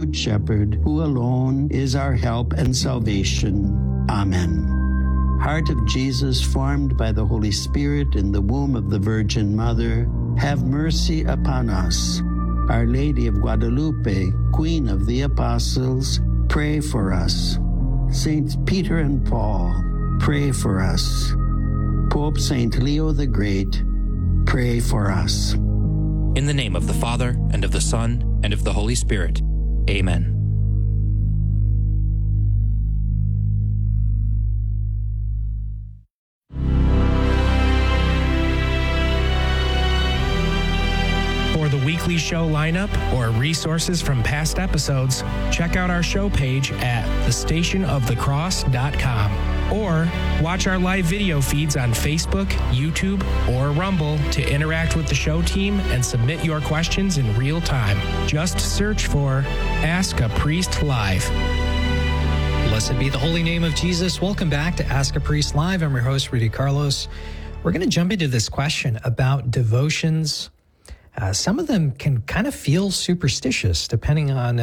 Good Shepherd, who alone is our help and salvation. Amen. Heart of Jesus, formed by the Holy Spirit in the womb of the Virgin Mother, have mercy upon us. Our Lady of Guadalupe, Queen of the Apostles, pray for us. Saints Peter and Paul, pray for us. Pope Saint Leo the Great, pray for us. In the name of the Father, and of the Son, and of the Holy Spirit. Amen. For the weekly show lineup or resources from past episodes, check out our show page at thestationofthecross.com or watch our live video feeds on Facebook, YouTube, or Rumble to interact with the show team and submit your questions in real time. Just search for Ask a Priest Live. Blessed be the holy name of Jesus. Welcome back to Ask a Priest Live. I'm your host, Rudy Carlos. We're going to jump into this question about devotions. Some of them can kind of feel superstitious depending on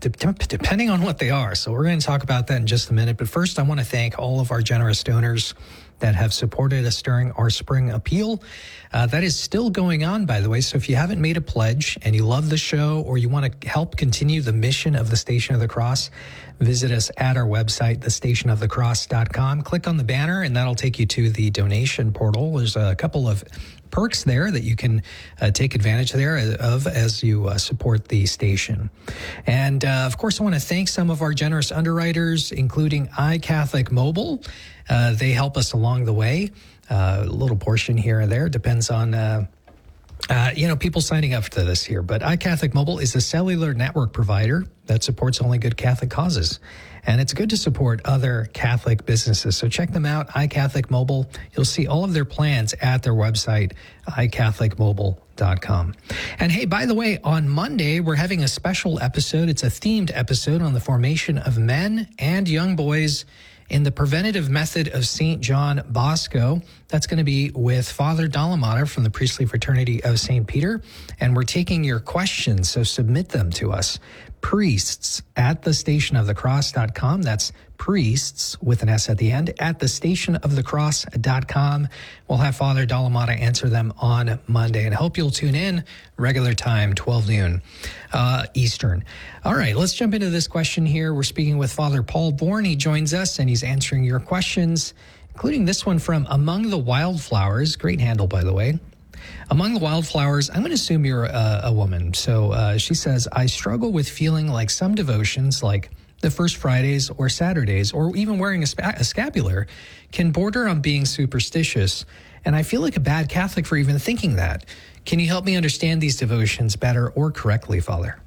what they are. So we're going to talk about that in just a minute. But first, I want to thank all of our generous donors that have supported us during our spring appeal. That is still going on, by the way. So if you haven't made a pledge and you love the show or you want to help continue the mission of the Station of the Cross, visit us at our website, thestationofthecross.com. Click on the banner and that'll take you to the donation portal. There's a couple of perks there that you can take advantage of as you support the station. And of course, I want to thank some of our generous underwriters, including iCatholic Mobile. They help us along the way. A little portion here and there depends on people signing up to this here. But iCatholic Mobile is a cellular network provider that supports only good Catholic causes. And it's good to support other Catholic businesses. So check them out, iCatholic Mobile. You'll see all of their plans at their website, iCatholicMobile.com. And hey, by the way, on Monday, we're having a special episode. It's a themed episode on the formation of men and young boys in the preventative method of St. John Bosco. That's going to be with Father Dalamata from the Priestly Fraternity of St. Peter. And we're taking your questions, so submit them to us. Priests at thestationofthecross.com. That's priests with an S at the end at thestationofthecross.com. We'll have Father Dalamata answer them on Monday, and I hope you'll tune in regular time, 12 noon Eastern. All right, let's jump into this question here. We're speaking with Father Paul Bourne. He joins us and he's answering your questions, including this one from Among the Wildflowers. Great handle, by the way. Among the Wildflowers, I'm going to assume you're a woman. So she says, I struggle with feeling like some devotions, like the First Fridays or Saturdays, or even wearing a scapular, can border on being superstitious. And I feel like a bad Catholic for even thinking that. Can you help me understand these devotions better or correctly, Father?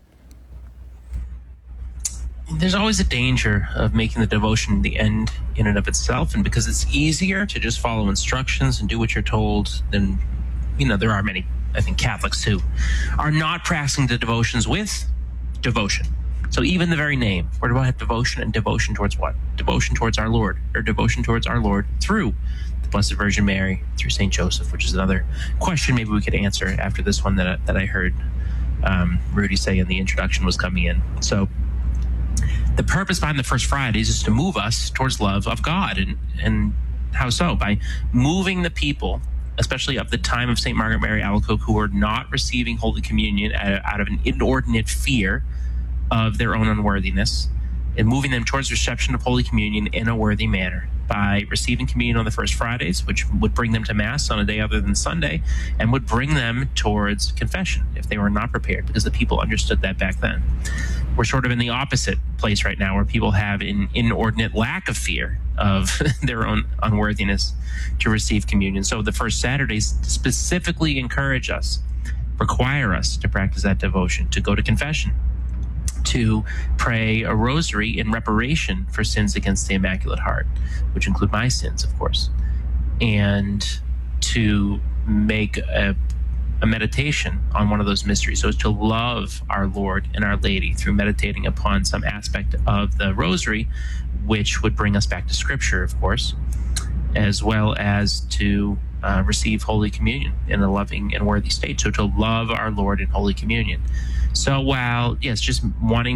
There's always a danger of making the devotion the end in and of itself. And because it's easier to just follow instructions and do what you're told, then, there are many, I think, Catholics who are not practicing the devotions with devotion. So even the very name, we're about to have devotion, and devotion towards what? Devotion towards our Lord, or devotion towards our Lord through the Blessed Virgin Mary, through St. Joseph, which is another question maybe we could answer after this one that I heard Rudy say in the introduction was coming in. So the purpose behind the First Fridays is to move us towards love of God. And how so? By moving the people, especially of the time of St. Margaret Mary Alacoque, who were not receiving Holy Communion out of an inordinate fear of their own unworthiness, and moving them towards reception of Holy Communion in a worthy manner by receiving communion on the First Fridays, which would bring them to Mass on a day other than Sunday, and would bring them towards confession if they were not prepared, because the people understood that back then. We're sort of in the opposite place right now, where people have an inordinate lack of fear of their own unworthiness to receive communion. So the First Saturdays specifically encourage us, require us to practice that devotion, to go to confession, to pray a rosary in reparation for sins against the Immaculate Heart, which include my sins, of course, and to make a meditation on one of those mysteries. So it's to love our Lord and Our Lady through meditating upon some aspect of the rosary, which would bring us back to Scripture, of course, as well as to receive Holy Communion in a loving and worthy state. So to love our Lord in Holy Communion. So while, yes, just wanting